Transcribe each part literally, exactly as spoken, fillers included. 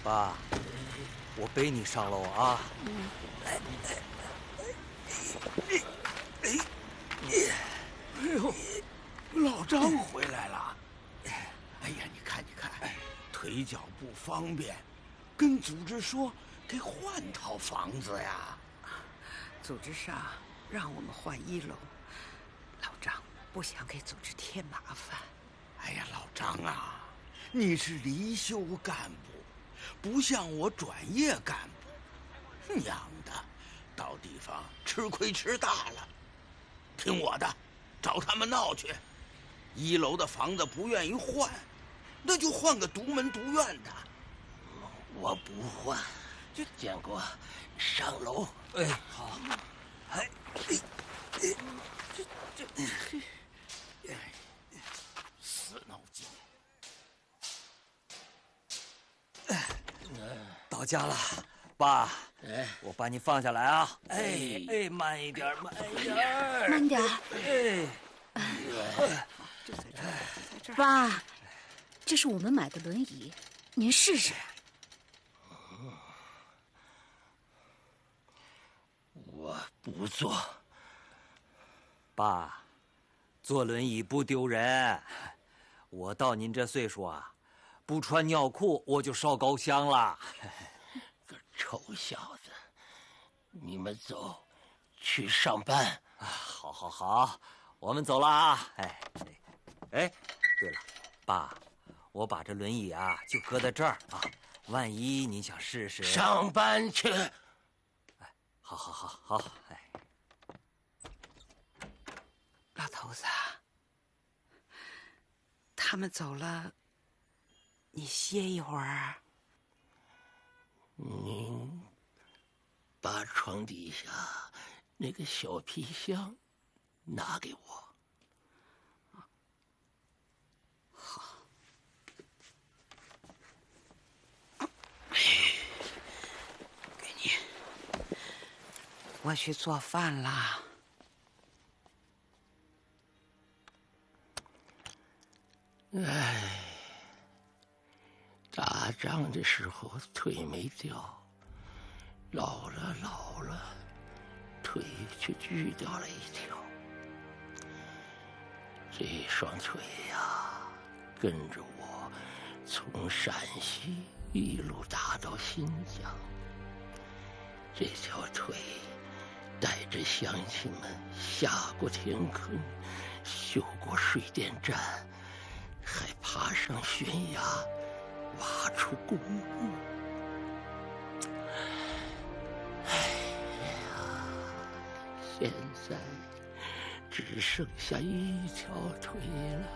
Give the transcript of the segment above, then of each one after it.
爸，我背你上楼啊！来， 哎哎哎呦，老张回来了！哎呀，你看你看，腿脚不方便，跟组织说给换套房子呀。 组织上让我们换一楼，老张不想给组织添麻烦。 哎呀，老张啊，你是离休干部，不像我转业干部，娘的，到地方吃亏吃大了。听我的，找他们闹去。一楼的房子不愿意换，那就换个独门独院的。 我不换，就建国上楼。 哎，好。哎，哎，哎， 这这，哎，死脑筋。 到家了，爸。 哎， 我把你放下来啊！哎哎，慢一点，慢一点， 慢点。 哎， 就在这儿，在这儿。 爸，这是我们买的轮椅，您试试。 我不坐。 爸，坐轮椅不丢人。我到您这岁数啊，不穿尿裤我就烧高香了。 个臭小子，你们走，去上班。 啊，好，好，好，我们走了啊！哎，哎，对了，爸，我把这轮椅啊就搁在这儿啊，万一您想试试。 上班去。 哎，好，好，好，好，哎。 老头子，他们走了，你歇一会儿。 您把床底下那个小皮箱拿给我。 好。给你。我去做饭啦。 哎，打仗的时候腿没掉，老了老了，腿却锯掉了一条。这双腿呀，跟着我从陕西一路打到新疆。这条腿带着乡亲们下过田坑，修过水电站，还爬上悬崖，挖出公墓。哎呀，现在只剩下一条腿了。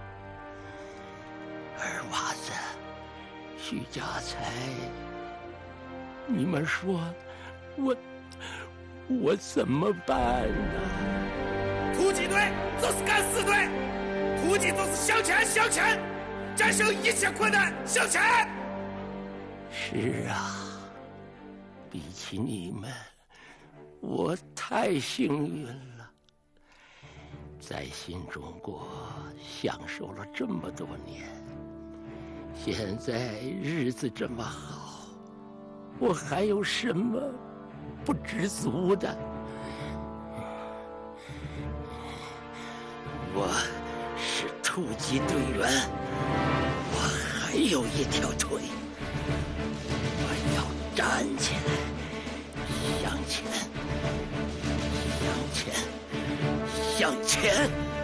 二娃子，徐家财，你们说我我怎么办呢？ 突击队就是敢死队，突击就是向前向前，战胜一切困难，向前。 是啊，比起你们，我太幸运了，在新中国享受了这么多年，现在日子这么好，我还有什么不知足的？我是突击队员，我还有一条腿，我要站起来，向前，向前，向前。